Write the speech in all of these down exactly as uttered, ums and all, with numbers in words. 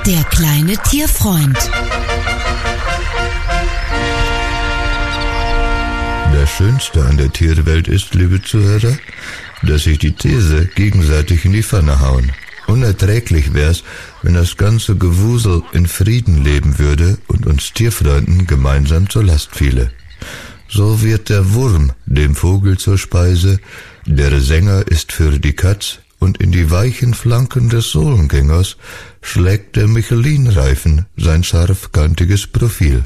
Der kleine Tierfreund. Das Schönste an der Tierwelt ist, liebe Zuhörer, dass sich die Tiere gegenseitig in die Pfanne hauen. Unerträglich wär's, wenn das ganze Gewusel in Frieden leben würde und uns Tierfreunden gemeinsam zur Last fiele. So wird der Wurm dem Vogel zur Speise, der Sänger ist für die Katz, und in die weichen Flanken des Sohlengängers schlägt der Michelin-Reifen sein scharfkantiges Profil.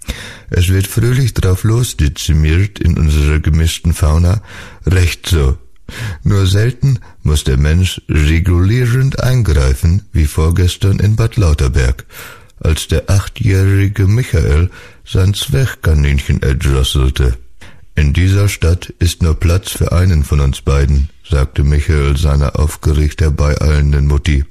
Es wird fröhlich drauf losdezimiert in unserer gemischten Fauna, recht so. Nur selten muss der Mensch regulierend eingreifen, wie vorgestern in Bad Lauterberg, als der achtjährige Michael sein Zwergkaninchen erdrosselte. In dieser Stadt ist nur Platz für einen von uns beiden, sagte Michael seiner aufgeregt herbeieilenden Mutti.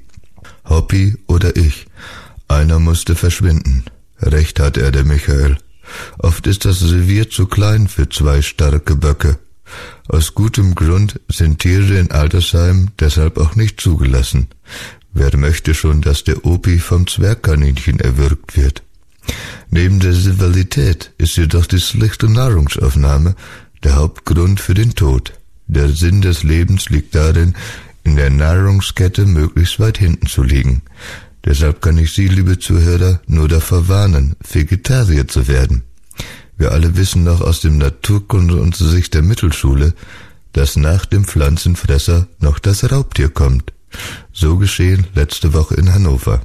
Hoppi oder ich, einer musste verschwinden. Recht hat er, der Michael. Oft ist das Revier zu klein für zwei starke Böcke. Aus gutem Grund sind Tiere in Altersheimen deshalb auch nicht zugelassen. Wer möchte schon, dass der Opi vom Zwergkaninchen erwürgt wird? Neben der Rivalität ist jedoch die schlichte Nahrungsaufnahme der Hauptgrund für den Tod. Der Sinn des Lebens liegt darin, in der Nahrungskette möglichst weit hinten zu liegen. Deshalb kann ich Sie, liebe Zuhörer, nur davor warnen, Vegetarier zu werden. Wir alle wissen noch aus dem Naturkundeunterricht der Mittelschule, dass nach dem Pflanzenfresser noch das Raubtier kommt. So geschehen letzte Woche in Hannover.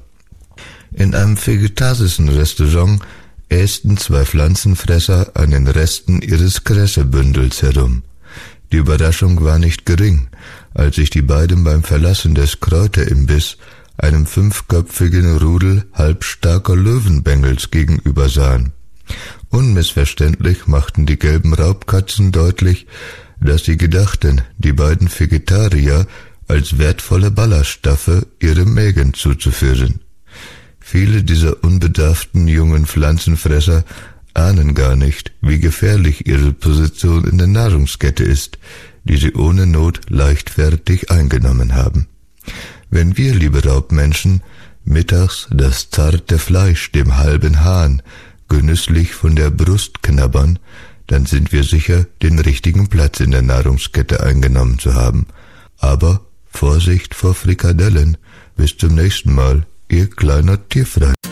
In einem vegetarischen Restaurant ästen zwei Pflanzenfresser an den Resten ihres Kressebündels herum. Die Überraschung war nicht gering, als sich die beiden beim Verlassen des Kräuterimbiss einem fünfköpfigen Rudel halbstarker Löwenbengels gegenüber sahen. Unmissverständlich machten die gelben Raubkatzen deutlich, dass sie gedachten, die beiden Vegetarier als wertvolle Ballaststoffe ihrem Mägen zuzuführen. Viele dieser unbedarften jungen Pflanzenfresser ahnen gar nicht, wie gefährlich ihre Position in der Nahrungskette ist, die sie ohne Not leichtfertig eingenommen haben. Wenn wir, liebe Raubmenschen, mittags das zarte Fleisch dem halben Hahn genüsslich von der Brust knabbern, dann sind wir sicher, den richtigen Platz in der Nahrungskette eingenommen zu haben. Aber Vorsicht vor Frikadellen. Bis zum nächsten Mal, Ihr kleiner Tierfreund.